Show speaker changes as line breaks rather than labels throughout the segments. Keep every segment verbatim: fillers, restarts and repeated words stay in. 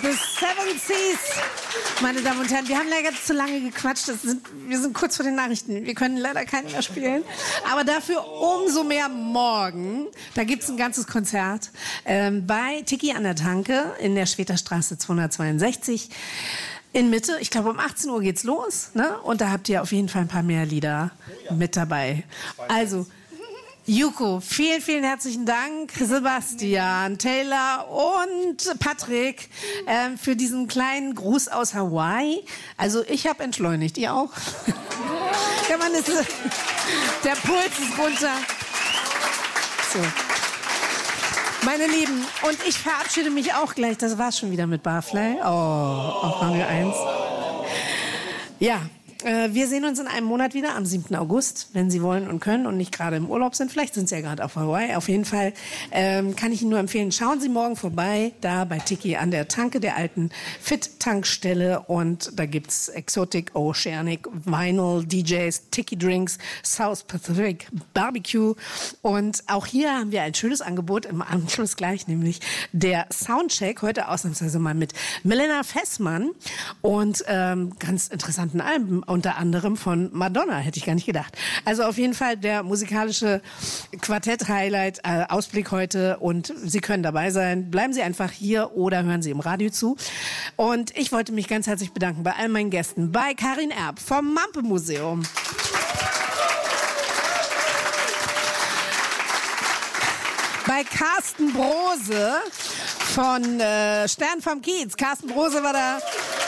The Seven Seas. Meine Damen und Herren, wir haben leider zu lange gequatscht. Das sind, wir sind kurz vor den Nachrichten. Wir können leider keinen mehr spielen. Aber dafür umso mehr morgen. Da gibt es ein ganzes Konzert ähm, bei Tiki an der Tanke in der Schweterstraße zweihundertzweiundsechzig. In Mitte, ich glaube um achtzehn Uhr geht's los, ne? Und da habt ihr auf jeden Fall ein paar mehr Lieder mit dabei. Also, Yuko, vielen, vielen herzlichen Dank. Sebastian, Taylor und Patrick ähm, für diesen kleinen Gruß aus Hawaii. Also ich habe entschleunigt, ihr auch? Ja, man ist, der Puls ist runter. So. Meine Lieben, und ich verabschiede mich auch gleich. Das war's schon wieder mit Barfly. Oh, auf Radio eins. Ja, äh, wir sehen uns in einem Monat wieder, am siebten August, wenn Sie wollen und können und nicht gerade im Urlaub sind. Vielleicht sind Sie ja gerade auf Hawaii. Auf jeden Fall ähm, kann ich Ihnen nur empfehlen, schauen Sie morgen vorbei, da bei Tiki an der Tanke, der alten Fit-Tankstelle. Und da gibt's Exotic, Oceanic, Vinyl, D Js, Tiki Drinks, South Pacific, Barbecue. Und auch hier haben wir ein schönes Angebot im Anschluss gleich, nämlich der Soundcheck. Heute ausnahmsweise mal mit Melina Fessmann und ähm, ganz interessanten Alben, unter anderem von Madonna, hätte ich gar nicht gedacht. Also auf jeden Fall der musikalische Quartett-Highlight, äh, Ausblick heute, und Sie können dabei sein. Bleiben Sie einfach hier oder hören Sie im Radio zu. Und ich wollte mich ganz herzlich bedanken bei all meinen Gästen, bei Karin Erb vom Mampe-Museum. Bei Carsten Brose von äh, Stern vom Kiez. Carsten Brose war da.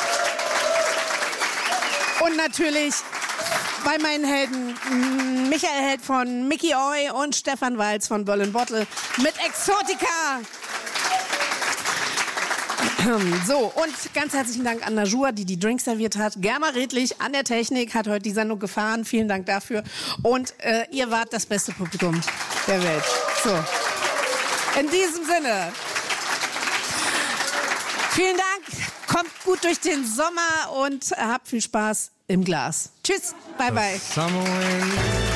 Und natürlich bei meinen Helden Michael Held von Mickey Oy und Stefan Walz von Berlin Bottle mit Exotica. So, und ganz herzlichen Dank an Najua, die die Drinks serviert hat. Germa Redlich an der Technik hat heute die Sendung gefahren. Vielen Dank dafür. Und äh, ihr wart das beste Publikum der Welt. So, in diesem Sinne, vielen Dank. Kommt gut durch den Sommer und habt viel Spaß im Glas. Tschüss, bye bye.